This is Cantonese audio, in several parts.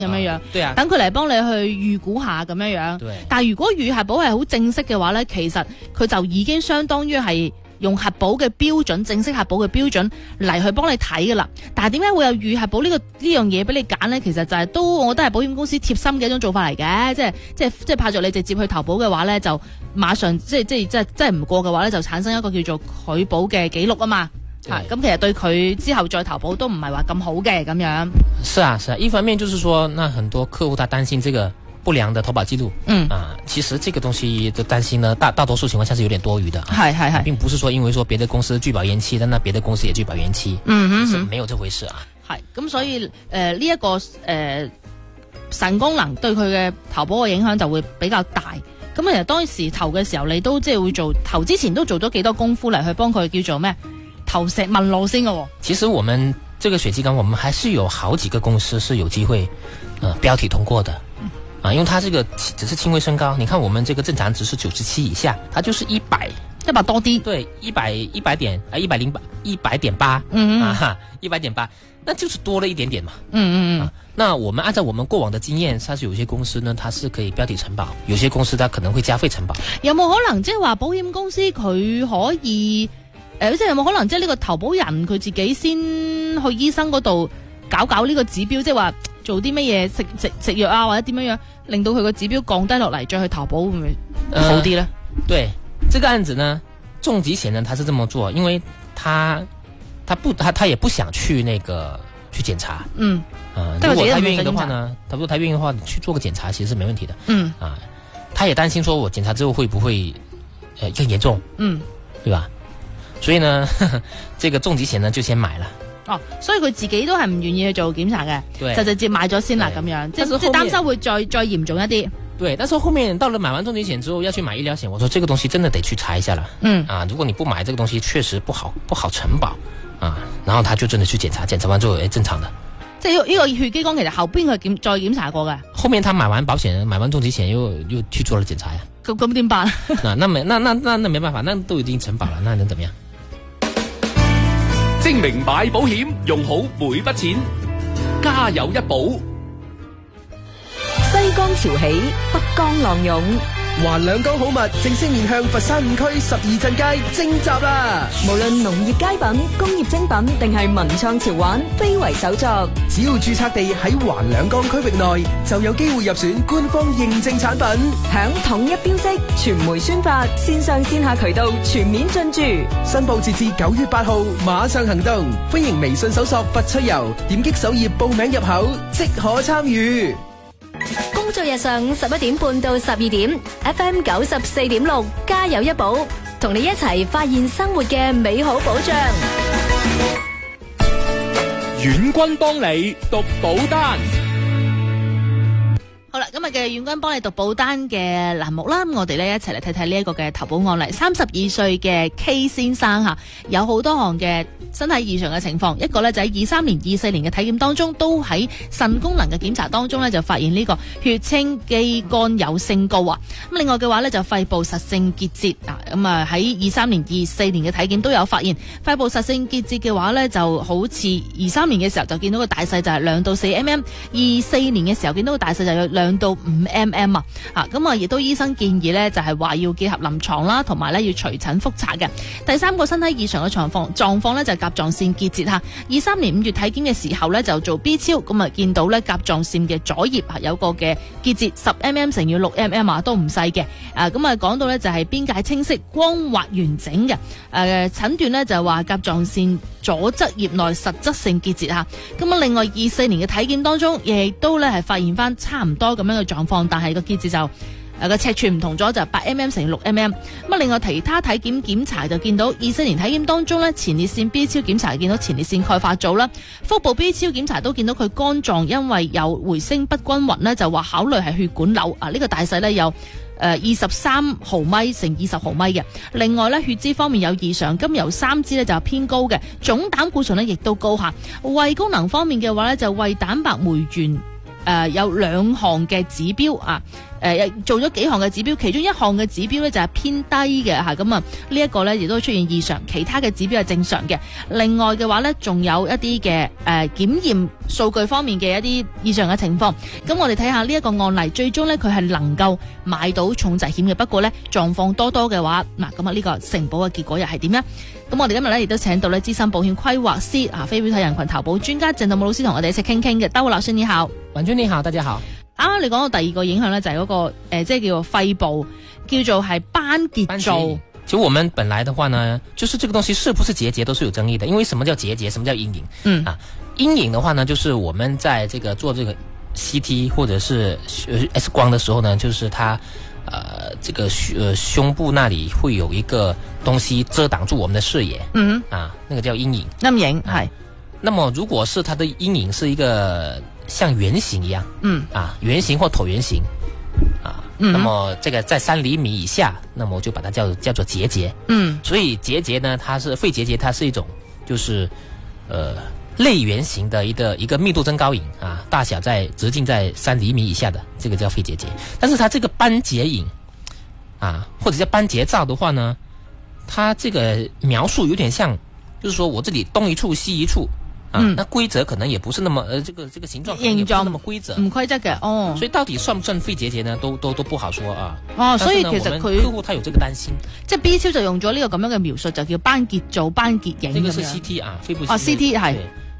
咁樣樣， 對啊， 等佢嚟幫你去預估下咁樣樣。 對， 但係如果預核保係好正式嘅話咧，其實佢就已經相當於係用核保嘅標準，正式核保嘅標準嚟去幫你睇噶啦。但係點解會有預核保呢樣嘢俾你揀呢？其實就係我覺得係保險公司貼心嘅一種做法嚟嘅，即係怕着你直接去投保嘅話呢，就馬上即係唔過嘅話呢，就產生一個叫做拒保嘅記錄啊嘛。咁其實對佢之後再投保都唔係話咁好嘅咁樣。 是啊，一方面就是說，那很多客戶他擔心這個不良的投保記錄，其實這個東西的擔心呢，大多數情況下是有點多餘的，係，並不是說因為說別的公司拒保延期，但那別的公司也拒保延期，是沒有這回事啊。 係，咁所以呢一個神功能對佢嘅投保嘅影響就會比較大。咁其實當時投嘅時候，你都即係會投之前都做咗幾多功夫嚟去幫佢叫做咩？投石問路先嘅。 其實我們這個水基金，我們還是有好幾個公司是有機會標題通過的，因為它這個只是輕微升高。你看我們這個正常值是97以下，它就是100 多啲， 對，100.8，100.8，那就是多了一點點嘛。那我們按照我們過往的經驗，它是有些公司呢，它是可以標題承保，有些公司它可能會加費承保。 有冇可能即係話保險公司佢可以？即係有冇可能即係呢個投保人佢自己先去醫生嗰度搞呢個指標，即係話做啲乜嘢食藥啊，或者點樣令到佢個指標降低落嚟，再去投保會唔會好啲呢？ 對，這個案子呢，重疾險呢，他是這麼做，因為他也不想去去檢查。如果他願意的話呢，如果他願意的話，去做個檢查其實是沒問題的。他也擔心說我檢查之後會不會更嚴重？對吧？所以呢，這個重疾險呢就先買了。 所以佢自己都係唔願意去做檢查嘅，就直接買咗先啦咁樣，即係擔心會再嚴重一啲。 對，但是後面到了買完重疾險之後要去買醫療險，我說這個東西真的得去查一下了。如果你不買這個東西，確實不好承保啊。然後他就真的去檢查，檢查完之後正常的。 即係呢個血基光其實後邊佢再檢查過嘅。 後面他買完保險，買完重疾險又去做了檢查呀。 咁點辦？ 那沒辦法，那都已經承保了，那能怎麼樣？ 精明買保險，用好每筆錢，家有一保。 西江潮起，北江浪湧， 環兩江好物正式面向佛山5區12鎮街徵集啦！ 無論農業佳品、工業精品定係文創潮玩，非為手作。 只要註冊地喺環兩江區域內，就有機會入選官方認證產品， 享統一標識、傳媒宣發、線上線下渠道全面進駐。 申報截至9月8號，馬上行動！歡迎微信搜索佛出遊，點擊首頁報名入口，即可參與。 工作日上午11點半到12點 ，FM 94.6，家有一寶，同你一齊發現生活嘅美好保障。 遠軍幫你讀保單。 好啦，今日嘅遠軍幫你讀保單嘅欄目啦，我哋咧一齊嚟睇睇呢一個嘅投保案例。32歲嘅 K 先生吓，有好多項嘅身體異常嘅情況，一個咧就喺23年、24年嘅體檢當中，都喺腎功能嘅檢查當中咧就發現呢個血清肌酐有升高啊。咁另外嘅話咧就肺部實性結節啊，咁啊喺23年、24年嘅體檢都有發現肺部實性結節嘅話咧，就好似23年嘅時候就見到個大細就係2到4 mm，24年嘅時候見到個大細就有2到5 mm 啊，咁啊亦都醫生建議咧就係話要結合臨床啦，同埋咧要隨診複查嘅。第三個身體異常嘅狀況咧就係甲狀腺結節吓。23年5月體檢嘅時候咧就做 B 超，咁啊見到咧甲狀腺嘅左葉有個嘅結節10 mm 乘以6 mm 啊，都唔細嘅。咁啊講到咧就係邊界清晰、光滑完整嘅。診斷咧就係話甲狀腺左側葉內實質性結節吓。咁啊另外24年嘅體檢當中，亦都咧係發現翻差唔多咁樣嘅狀況，但係個結節就個尺寸唔同咗，就8 mm 乘以6 mm。咁啊另外其他體檢查就見到24年體檢當中咧，前列腺 B 超檢查見到前列腺鈣化組啦，腹部 B 超檢查都見到佢肝臟因為有回聲不均匀咧，就話考慮係血管瘤啊。呢個大細咧有23毫米乘20毫米嘅。另外咧血脂方面有異常，甘油3脂咧就偏高嘅，總膽固醇咧亦都高下。胃功能方面嘅話咧，就胃蛋白酶原有2項嘅指標啊。 做咗幾項嘅指標，其中一項嘅指標咧就係偏低嘅嚇，咁啊呢一個咧亦都出現異常，其他嘅指標係正常嘅。另外嘅話咧，仲有一啲嘅檢驗數據方面嘅一啲異常嘅情況。咁我哋睇下呢一個案例，最終咧佢係能夠買到重疾險嘅，不過咧狀況多嘅話，嗱咁啊呢個承保嘅結果又係點呢？咁我哋今日咧亦都請到咧資深保險規劃師非標體人群投保專家鄭道武老師同我哋一齊傾傾嘅。兜老師你好， 婉君你好，大家好。啱啱你講到第二個影響咧，就係嗰個即係叫做肺部，叫做係斑結造。 其實我們本來的話呢，就是這個東西是不是結節都是有爭議的，因為什麼叫結節，什麼叫陰影？陰影的話呢，就是我們在這個做這個 CT 或者是X 光的時候呢，就是它這個胸部那裡會有一個東西遮擋住我們的視野，那個叫陰影。陰影係。那麼如果是它的陰影是一個像圓形一樣，圓形或橢圓形，那麼這個在3厘米以下，那麼我就把它叫做結節。所以結節呢，它是肺結節，它是一種就是類圓形的一個密度增高影大小直徑在3厘米以下的，這個叫肺結節。但是它這個斑結影或者叫斑結造的話呢，它這個描述有點像，就是說我這裡東一處西一處。那規則可能也不是那麼這個形狀也不是那麼規則，唔規則嘅所以到底算不算肺結節呢？都不好說所以其實佢客戶他有這個擔心， 即係 B 超就用咗呢個咁樣嘅描述，就叫斑結造、斑結影。 這個是 CT 肺部 CT 係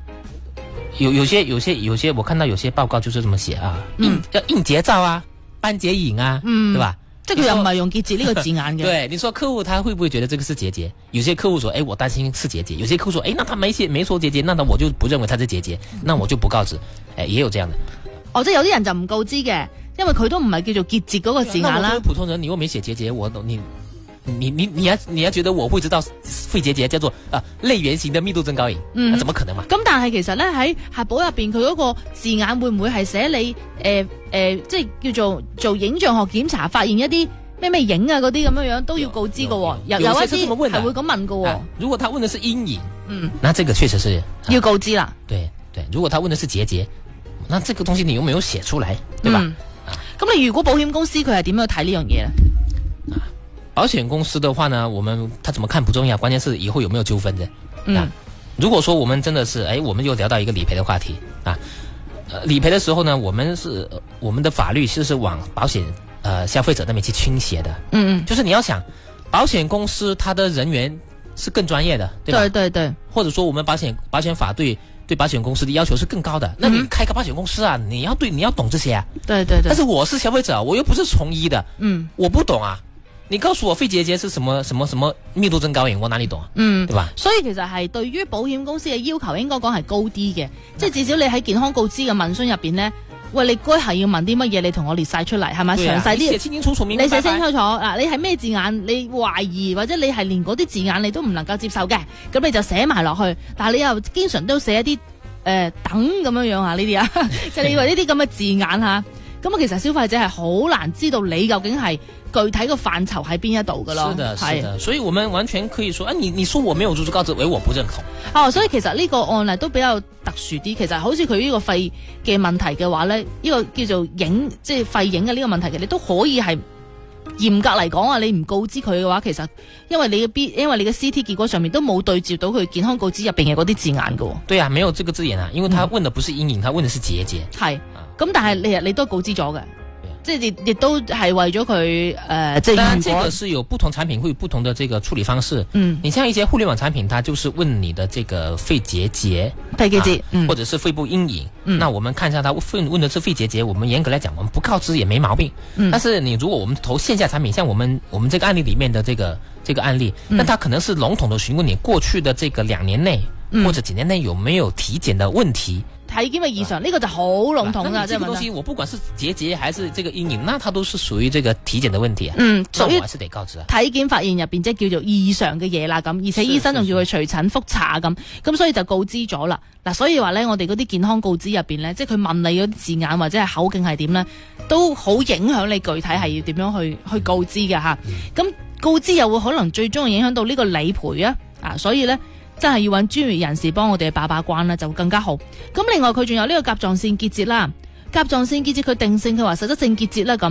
有些我看到有些報告就是這麼寫叫硬結造斑結影對吧？ 即係佢又唔係用結節呢個字眼嘅。 對，你說客戶他會不會覺得這個是結節？有些客戶說，我擔心是結節；有些客戶說，那他沒說結節，那我就不認為他是結節，那我就不告知。也有這樣的。 即係有啲人就唔告知嘅，因為佢都唔係叫做結節嗰個字眼啦。 那我作為普通人，你又沒寫結節，你要覺得我會知道肺結節叫做類圓形的密度增高影，那怎麼可能嘛？ 咁但係其實咧喺核保入邊，佢嗰個字眼會唔會係寫你即係叫做影像學檢查發現一啲咩影嗰啲咁樣都要告知嘅喎，有一啲係會咁問嘅喎。 如果他問的是陰影，那這個確實是要告知啦。 對，如果他問的是結節，那這個東西你又沒有寫出來，對吧？ 咁你如果保險公司佢係點樣睇呢樣嘢咧？ 保險公司的話呢，他怎麼看不重要，關鍵是以後有沒有糾紛的。如果說我們真的是，我們又聊到一個理賠的話題理賠的時候呢，我們的法律其實是往保險消費者那邊去傾斜的。就是你要想，保險公司它的人員是更專業的，對吧？對。或者說我們保險法對保險公司的要求是更高的。那你開個保險公司你要懂這些對。但是我是消費者，我又不是從醫的，我不懂你告訴我肺結節是什麼密度增高影，我哪裡懂對吧？ 所以其實係對於保險公司嘅要求應該講係高啲嘅，即係至少你喺健康告知嘅問詢入邊呢，喂，你該係要問啲乜嘢，你同我列晒出嚟，係咪？詳細啲， 你寫清清楚楚， 你寫清楚楚你係咩字眼，你懷疑或者你係連嗰啲字眼你都唔能夠接受嘅，咁你就寫埋落去。但係你又經常都寫一啲等咁樣呢啲即係你話呢啲咁嘅字眼咁其實消費者係好難知道你究竟係具體嘅範疇喺邊一度噶咯。 是的，所以我們完全可以說你說我沒有如實告知，我不認同。 所以其實呢個案例都比較特殊啲。其實好似佢呢個肺嘅問題嘅話咧，呢個叫做即係肺影嘅呢個問題嘅，你都可以係嚴格嚟講你唔告知佢嘅話，其實因為你嘅 CT 結果上面都冇對照到佢健康告知入邊嘅嗰啲字眼嘅。 對啊，沒有這個字眼因為他問的不是陰影，他問的是結節。係。 咁但係你都告知咗嘅，即係亦都係為咗佢即係。 當然，這個是有不同產品會有不同的這個處理方式。你像一些互聯網產品，它就是問你的這個肺結節，或者是肺部陰影。那我們看一下，他問的是肺結節，我們嚴格來講，我們不告知也沒毛病。但是你如果我們投線下產品，像我們這個案例裡面的這個案例，那它可能是籠統的詢問你過去的這個2年內或者幾年內有沒有體檢的問題。體檢嘅異常呢個就好籠統啦， 這個東西我不管是結節還是這個陰影，那它都是屬於這個體檢的問題屬於我還是得告知體檢發現入邊即係叫做異常嘅嘢啦，咁而且醫生仲叫佢隨診複查咁所以就告知咗啦。所以話咧，我哋嗰啲健康告知入邊咧，即係佢問你嗰啲字眼或者係口徑係點咧，都好影響你具體係要點樣去告知嘅咁告知又會可能最終影響到呢個理賠所以咧。真係要揾專業人士幫我哋把關啦，就更加好。咁另外佢仲有呢個甲狀腺結節啦，甲狀腺結節佢定性佢話實質性結節啦咁。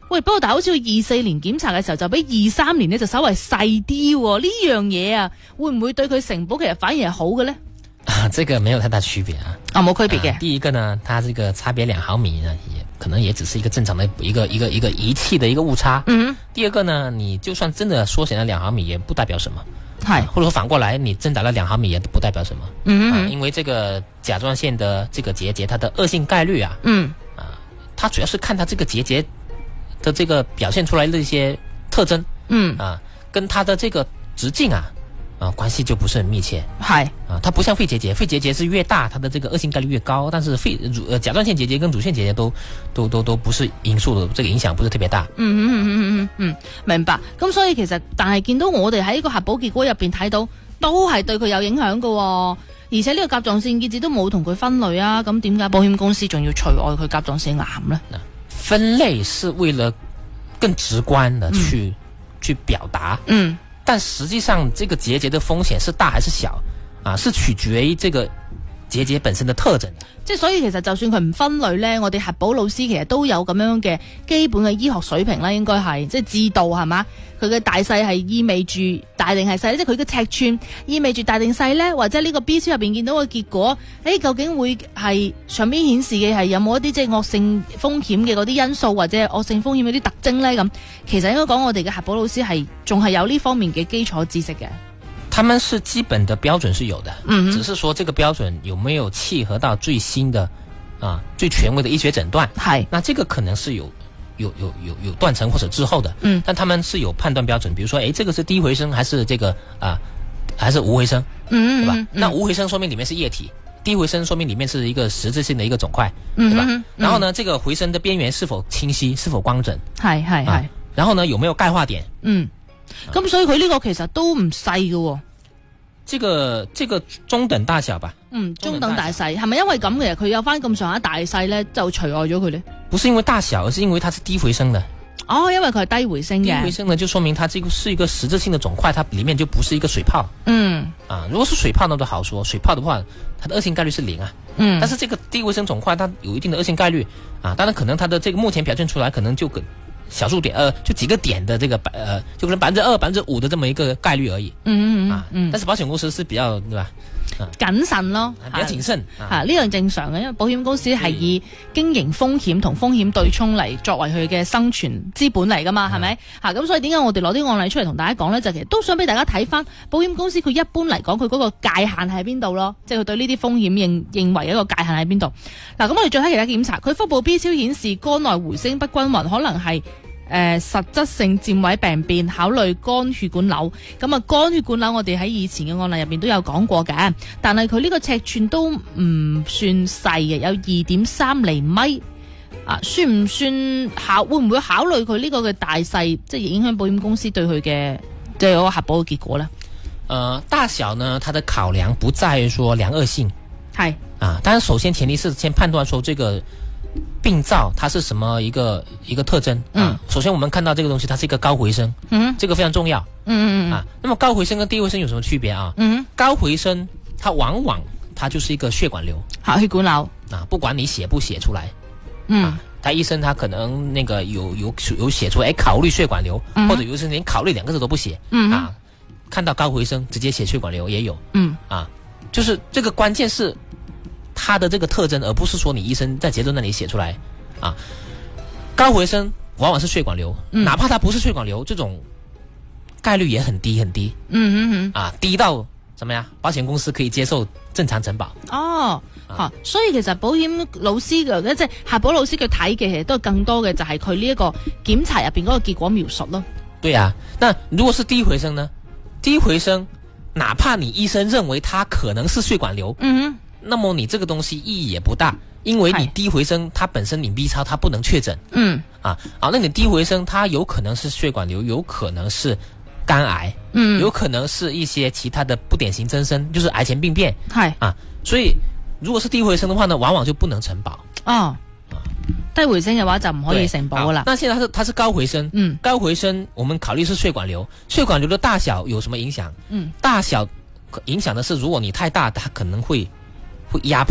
喂，不過但係好似24年檢查嘅時候就比23年呢就稍微細啲喎，呢樣嘢啊，會唔會對佢承保其實反而係好嘅呢？ 這個沒有太大區別啊。 冇區別嘅。 第一個呢，它這個差別2毫米呢，也可能也只是一個正常的一個儀器的一個誤差。第二個呢，你就算真的縮減了2毫米，也不代表什麼。或者說反過來，你增長了2毫米也不代表什麼。因為這個甲狀腺的這個結節，它的惡性概率啊，它主要是看它這個結節的這個表現出來的一些特徵，跟它的這個直徑啊，關係就不是很密切。它不像肺結節，肺結節是越大，它的這個惡性概率越高，但是甲狀腺結節跟乳腺結節都不是因素的，這個影響不是特別大。 明白。咁所以其實，但係見到我哋喺呢個核保結果入邊睇到，都係對佢有影響嘅，而且呢個甲狀腺結節都冇同佢分類啊，咁點解保險公司仲要除外佢甲狀腺癌呢？ 分類是為了更直觀的去表達，但實際上這個結節的風險是大還是小啊？是取決於這個結節本身的特徵。 即係所以其實就算佢唔分類呢，我哋核保老師其實都有咁樣嘅基本嘅醫學水平啦，應該係即係知道係嘛？佢嘅大細係意味住大定係細，即係佢嘅尺寸意味住大定細呢？或者呢個 B 超入邊見到嘅結果，究竟會係上邊顯示嘅係有冇一啲即係惡性風險嘅嗰啲因素，或者惡性風險嗰啲特徵呢？咁其實應該講我哋嘅核保老師係仲係有呢方面嘅基礎知識嘅。 他們是基本的標準是有的，只是說這個標準有沒有契合到最新的最權威的醫學診斷。那這個可能是有斷層或者滯後的，但他們是有判斷標準，比如說這個是低回聲還是這個還是無回聲，對吧？那無回聲說明裡面是液體，低回聲說明裡面是一個實質性的一個腫塊，對吧？然後呢，這個回聲的邊緣是否清晰，是否光整，然後呢，有沒有鈣化點， 咁所以佢呢個其實都唔細嘅。 這個中等大小吧。 中等大細係咪因為咁嘅？佢有翻咁上下大細咧，就除外咗佢咧？ 不是因為大小，而是因為它是低回聲的。 因為佢係低回聲嘅。低回聲呢，就說明它這個是一個實質性的腫塊，它裡面就不是一個水泡。如果是水泡呢都好說，水泡的話，它的惡性概率是0啊。但是這個低回聲腫塊，它有一定的惡性概率啊。當然可能它的這個目前表現出來，可能就小數點，就幾個點的這個就可能2%、5%的這麼一個概率而已。但是保險公司是比較，對吧？ 謹慎咯， 比較謹慎。 呢樣正常嘅，因為保險公司係以經營風險同風險對沖嚟作為佢嘅生存資本嚟噶嘛，係咪？咁所以點解我哋攞啲案例出嚟同大家講呢？就其實都想俾大家睇翻保險公司佢一般嚟講佢嗰個界限喺邊度咯，即係佢對呢啲風險認為一個界限喺邊度。咁我哋再睇其他檢查，佢腹部 B 超顯示肝內回聲不均勻，可能係實質性佔位病變，考慮肝血管瘤。咁啊，肝血管瘤我哋喺以前嘅案例入邊都有講過嘅，但係佢呢個尺寸都唔算細嘅，有2.3厘米。算唔算會唔會考慮佢呢個嘅大細，即係影響保險公司對佢嘅即係嗰個核保嘅結果呢？ 大小呢，它的考量不在於說良惡性，當然首先前提是先判斷說這個病灶它是什麼一個特徵。首先我們看到這個東西，它是一個高回聲，這個非常重要。那麼高回聲跟低回聲有什麼區別啊？高回聲它往往它就是一個血管瘤， 血管瘤不管你寫不寫出來，他醫生他可能那個有寫出考慮血管瘤，或者有時連考慮2個字都不寫，看到高回聲直接寫血管瘤也有，就是這個關鍵是它的這個特徵，而不是說你醫生在結論那裡寫出來高回聲往往是血管瘤，哪怕它不是血管瘤，這種概率也很低很低，低到怎麼樣？保險公司可以接受正常承保。 所以其實保險老師嘅即係核保老師佢睇嘅，其實都係更多嘅就係佢呢一個檢查入邊嗰個結果描述咯。 對啊，那如果是低回聲呢？低回聲，哪怕你醫生認為它可能是血管瘤，那麼你這個東西意義也不大，因為你低回聲它本身你 B 超它不能確診。那你低回聲它有可能是血管瘤，有可能是肝癌，有可能是一些其他的不典型增生，就是癌前病變。所以如果是低回聲的話呢，往往就不能承保。 低回聲嘅話就唔可以承保啦。 那現在它是高回聲，高回聲我們考慮是血管瘤，血管瘤的大小有什麼影響？大小影響的是如果你太大，它可能會壓迫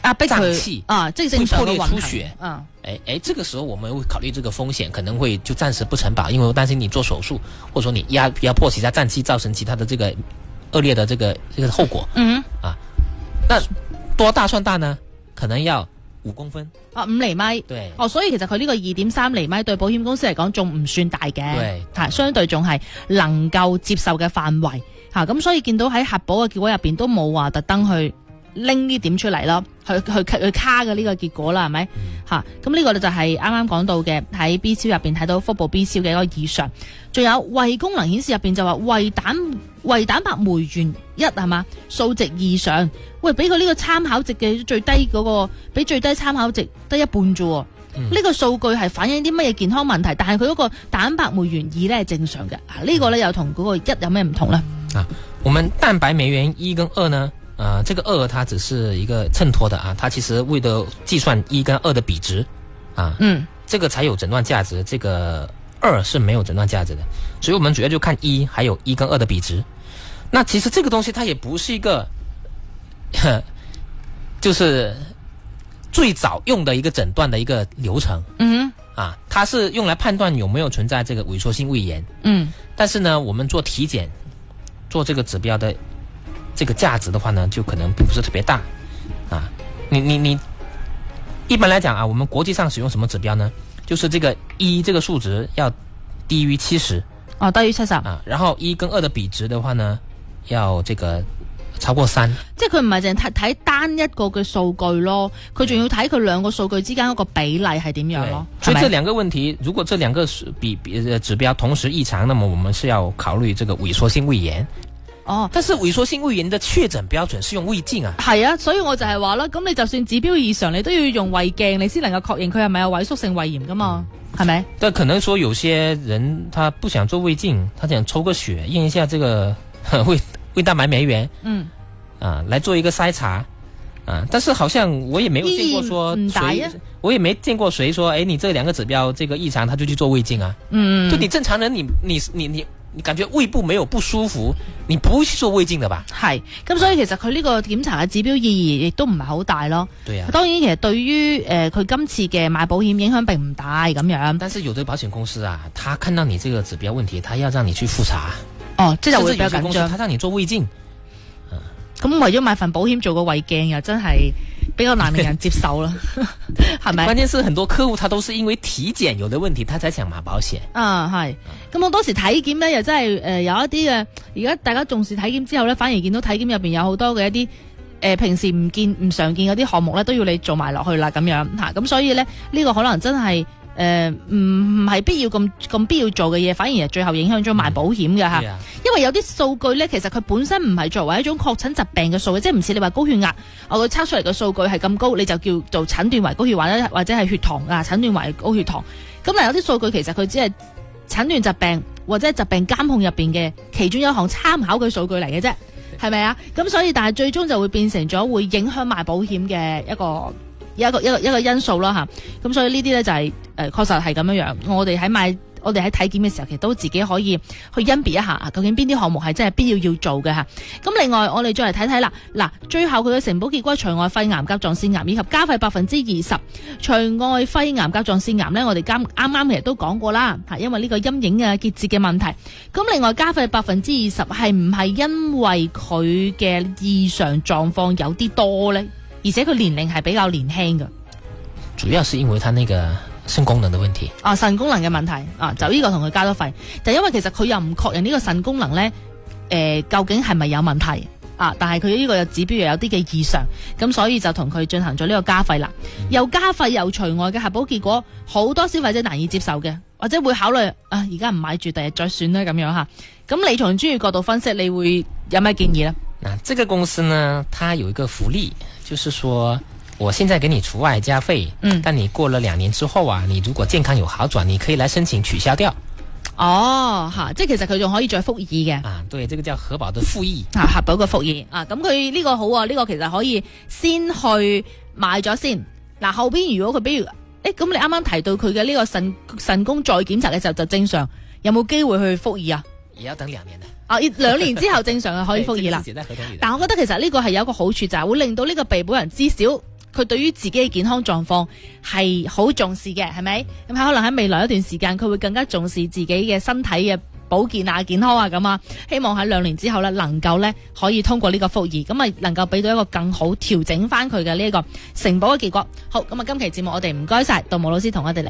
壓迫臟器即係正常嘅會破裂出血。這個時候我們會考慮這個風險，可能會就暫時不承保，因為我擔心你做手術，或者說你壓迫其他臟器，造成其他的這個惡劣的這個後果。那多大算大呢？可能要5公分。5 厘米。 對。 所以其實佢呢個2.3厘米對保險公司嚟講仲唔算大嘅。 對。 相對仲係能夠接受嘅範圍。咁所以見到喺核保嘅結果入邊都冇話特登去拎呢點出嚟咯，去卡嘅呢個結果啦，係咪？咁呢個就係啱啱講到嘅喺 B 超入邊睇到腹部 B 超嘅一個異常，仲有胃功能顯示入邊就話胃蛋白酶原1係嘛數值異常，喂，俾佢呢個參考值嘅最低嗰個，比最低參考值得一半啫。呢個數據係反映啲乜嘢健康問題？但係佢嗰個蛋白酶原2咧係正常嘅。呢個咧又同嗰個1有咩唔同呢？ 我們蛋白酶原1跟2呢？這個2它只是一個襯托的啊，它其實為了計算1跟2的比值啊，這個才有診斷價值，這個2是沒有診斷價值的，所以我們主要就看1，還有1跟2的比值。那其實這個東西它也不是一個，就是最早用的一個診斷的一個流程，它是用來判斷有沒有存在這個萎縮性胃炎，但是呢，我們做體檢，做這個指標的。這個價值的話呢，就可能並不是特別大，你一般來講啊，我們國際上使用什麼指標呢？就是這個1這個數值要低於70， 低於70 然後1跟2的比值的話呢，要這個超過3。 即係佢唔係淨係睇單一個嘅數據咯，佢仲要睇佢兩個數據之間嗰個比例係點樣咯。 所以這兩個問題，如果這兩個指標同時異常，那麼我們是要考慮這個萎縮性胃炎。但是萎縮性胃炎的確診標準是用胃鏡啊。係啊， 所以我就係話啦，咁你就算指標異常，你都要用胃鏡，你先能夠確認佢係咪有萎縮性胃炎噶嘛，係咪？ 但可能說有些人他不想做胃鏡，他想抽個血驗一下這個胃蛋白酶原，來做一個篩查，但是好像我也沒有見過說我也沒見過誰說，你這兩個指標這個異常，他就去做胃鏡啊。就你正常人，你感覺胃部沒有不舒服，你不會去做胃鏡的吧？係， 咁所以其實佢呢個檢查嘅指標意義亦都唔係好大咯。 對啊， 當然其實對於佢今次嘅買保險影響並唔大咁樣。 但是有的保險公司啊，他看到你這個指標問題，他要讓你去複查。 即係會比較緊張。 他讓你做胃鏡。 咁為咗買份保險做個胃鏡又真係比較難令人接受啦，係咪？ 關鍵是很多客戶他都是因為體檢有的問題，他才想買保險。 係。咁我當時體檢咧，又真係有一啲嘅，而家大家重視體檢之後咧，反而見到體檢入邊有好多嘅一啲平時唔常見嗰啲項目咧，都要你做埋落去啦，咁樣吓。咁所以咧，呢個可能真係唔係必要咁必要做嘅嘢，反而係最後影響咗賣保險嘅吓。因為有啲數據咧，其實佢本身唔係作為一種確診疾病嘅數據，即係唔似你話高血壓，佢測出嚟嘅數據係咁高，你就叫做診斷為高血壓或者係血糖啊，診斷為高血糖。咁但有啲數據其實佢只係診斷疾病或者疾病監控入邊嘅其中一項參考嘅數據嚟嘅啫，係咪啊？咁所以但係最終就會變成咗會影響賣保險嘅一個因素啦吓。咁所以呢啲咧就係確實係咁樣樣。我哋喺體檢嘅時候，其實都自己可以去甄別一下究竟邊啲項目係真係必要做嘅吓。咁另外我哋再嚟睇睇啦，嗱，最後佢嘅承保結果，除外肺癌、甲狀腺癌以及加費20%，除外肺癌、甲狀腺癌呢，我哋啱其實都講過啦吓，因為呢個陰影啊結節嘅問題。咁另外加費20%係唔係因為佢嘅異常狀況有啲多呢？而且佢年齡係比較年輕嘅， 主要是因為他那個腎功能的問題腎功能嘅問題就呢個同佢加咗費，就因為其實佢又唔確認呢個腎功能呢，究竟係咪有問題但係佢呢個指標又有啲嘅異常，咁所以就同佢進行咗呢個加費啦。又加費又除外嘅核保結果，好多消費者難以接受嘅，或者會考慮而家唔買住，第日再算啦咁樣吓。咁你從專業角度分析，你會有咩建議呢？ 這個公司呢，它有一個福利，就是說我現在給你除外加費，但你過了2年之後你如果健康有好轉，你可以來申請取消掉。 即係其實佢仲可以再復議嘅。 對，這個叫核保的復議。 核保嘅復議咁佢呢個好呢個其實可以先去買咗先。後邊如果佢比如咁你啱啱提到佢嘅呢個腎功再檢查嘅時候就正常，有冇機會去復議啊？ 也要等2年 2年之後正常係可以復議啦。但我覺得其實呢個係有一個好處，就係會令到呢個被保人至少佢對於自己嘅健康狀況係好重視嘅，係咪？咁可能喺未來一段時間，佢會更加重視自己嘅身體嘅保健啊、健康啊咁啊。希望喺2年之後呢，能夠呢可以通過呢個復議，咁啊能夠俾到一個更好調整翻佢嘅呢一個承保嘅結果。好，咁啊今期節目我哋唔該晒杜牧老師同我哋嚟。